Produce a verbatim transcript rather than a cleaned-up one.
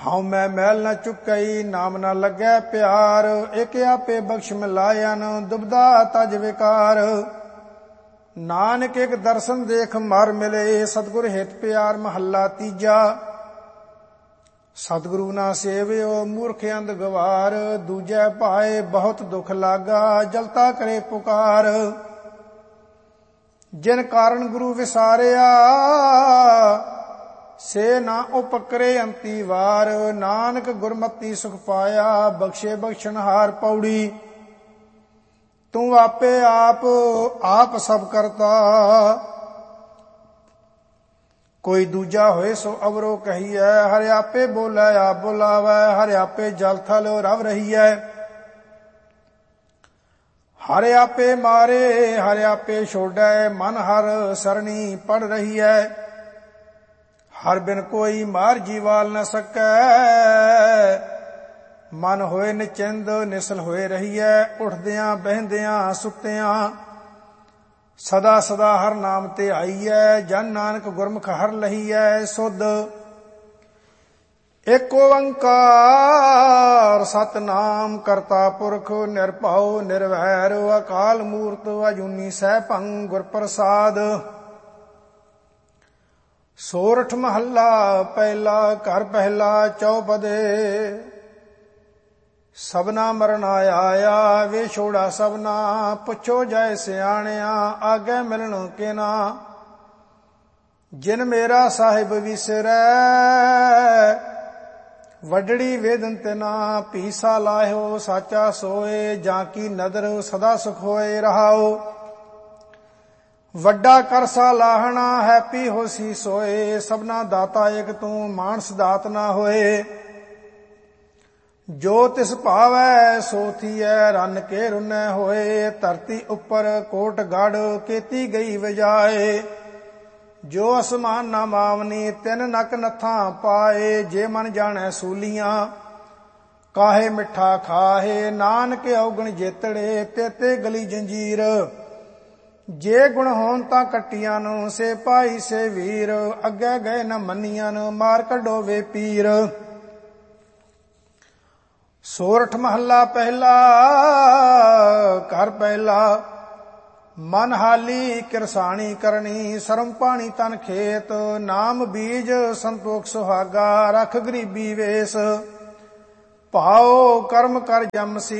ਹਉ ਮੈਂ ਮੈਲ ਨ ਚੁੱਕਈ ਨਾਮ ਨ ਲੱਗੈ ਪਿਆਰ। ਇਕ ਆਪੇ ਬਖਸ਼ ਮਿਲਾਇਨ ਦੁਬਦਾ ਤਜ ਵਿਕਾਰ। ਨਾਨਕ ਇਕ ਦਰਸ਼ਨ ਦੇਖ ਮਰ ਮਿਲੇ ਸਤਿਗੁਰ ਹਿਤ ਪਿਆਰ। ਮਹੱਲਾ ਤੀਜਾ। ਸਤਿਗੁਰੂ ਨਾ ਸੇਵਿਓ ਮੂਰਖ ਅੰਧ ਗਵਾਰ। ਦੂਜੈ ਭਾਏ ਬਹੁਤ ਦੁਖ ਲਾਗਾ ਜਲਤਾ ਕਰੇ ਪੁਕਾਰ। ਜਿਨ ਕਾਰਨ ਗੁਰੂ ਵਿਸਾਰਿਆ ਸੇ ਨਾ ਉਪਕਰੇ ਅੰਤੀ ਵਾਰ। ਨਾਨਕ ਗੁਰਮਤੀ ਸੁਖ ਪਾਇਆ ਬਖਸ਼ੇ ਬਖਸ਼ਣਹਾਰ। ਪੌੜੀ। ਤੂੰ ਆਪੇ ਆਪ ਆਪ ਸਭ ਕਰਤਾ ਕੋਈ ਦੂਜਾ ਹੋਏ ਸੋ ਅਵਰੋ ਕਹੀਐ। ਹਰਿ ਆਪੇ ਬੋਲੇ ਆਪ ਬੁਲਾਵੈ ਹਰਿ ਆਪੇ ਜਲ ਥਲ ਰਵ ਰਹੀਐ। ਹਰਿ ਆਪੇ ਮਾਰੇ ਹਰਿ ਆਪੇ ਛੋੜੈ ਮਨ ਹਰ ਸਰਣੀ ਪੜ ਰਹੀਐ। ਹਰ ਬਿਨ ਕੋਈ ਮਾਰ ਜੀਵਾਲ ਨ ਸਕੈ। ਮਨ ਹੋਏ ਨਿਚਿੰਦ ਨਿਸਲ ਹੋਏ ਰਹੀਐ। ਉੱਠਦਿਆਂ ਬਹਿੰਦਿਆਂ ਸੁੱਤਿਆਂ ਸਦਾ ਸਦਾ ਹਰ ਨਾਮ ਤੇ ਆਈਐ। ਜਨ ਨਾਨਕ ਗੁਰਮੁਖ ਹਰ ਲਹੀਐ ਸੁਧ। ਏਕ ਓੰਕਾਰ ਸਤਿਨਾਮ ਕਰਤਾ ਪੁਰਖ ਨਿਰਭਉ ਨਿਰਵੈਰ। ਅਕਾਲ ਮੂਰਤ ਅਜੂਨੀ ਸੈਭੰ ਗੁਰ ਪ੍ਰਸਾਦ। ਸੋਰਠ ਮਹੱਲਾ ਪਹਿਲਾ। ਘਰ ਪਹਿਲਾ ਚੌਪਦੇ। ਸਭਨਾ ਮਰਨ ਆਇਆ ਵੇ ਛੋੜਾ ਸਭਨਾ। ਪੁੱਛੋ ਜੈ ਸਿਆਣਿਆ ਆਗੇ ਮਿਲਣ ਕੇ ਨਾ। ਜਿਨ ਮੇਰਾ ਸਾਹਿਬ ਵਿਸਰੈ ਵਡੜੀ ਵੇਦਨ ਤੇ ਨਾ। ਪੀਸਾ ਲਾਹਿਓ ਸਾਚਾ ਸੋਏ ਜਾਂ ਕੀ ਨਦਰ ਸਦਾ ਸੁਖ ਹੋਏ ਰਹਾਓ। ਵੱਡਾ ਕਰਸਾ ਲਾਹਣਾ ਹੈਪੀ ਹੋਸੀ ਸੋਏ। ਸਭਨਾ ਦਾਤਾ ਇਕ ਤੂੰ ਮਾਨਸ ਦਾਤ ਨਾ ਹੋਏ। ਜੋ ਤਿਸ ਭਾਵੈ ਸੋ ਥੀਐ ਰੰਨ ਕੇ ਰੁਨੈ ਹੋਏ। ਧਰਤੀ ਉੱਪਰ ਕੋਟ ਗੜ ਕੀਤੀ ਗਈ ਵਜਾਏ। ਜੋ ਅਸਮਾਨ ਨਾ ਮਾਵਨੀ ਤਿੰਨ ਨਕ ਨੱਥਾਂ ਪਾਏ। ਜੇ ਮਨ ਜਾਣੈ ਸੂਲੀਆਂ ਕਾਹੇ ਮਿੱਠਾ ਖਾਹੇ। ਨਾਨਕ ਔਗਣ ਜੇਤੜੇ ਤੇਤੇ ਗਲੀ ਜੰਜੀਰ। ਜੇ ਗੁਣ ਹੋਣ ਤਾਂ ਕੱਟੀਆਂ ਨੂੰ ਸੇ ਭਾਈ ਸੇ ਵੀਰ। ਅੱਗੇ ਗਏ ਨ ਮੰਨੀਆਂ ਮਾਰ ਕੱਢੋ ਵੇ ਪੀਰ। ਸੋਰਠ ਮਹੱਲਾ ਪਹਿਲਾ। ਘਰ ਪਹਿਲਾ। ਮਨ ਹਾਲੀ ਕਿਰਸਾਣੀ ਕਰਨੀ ਸਰਮ ਪਾਣੀ ਤਨ ਖੇਤ। ਨਾਮ ਬੀਜ ਸੰਤੋਖ ਸੁਹਾਗਾ ਰਖ ਗਰੀਬੀ ਵੇਸ। ਭਾਉ ਕਰਮ ਕਰ ਜਮਸੀ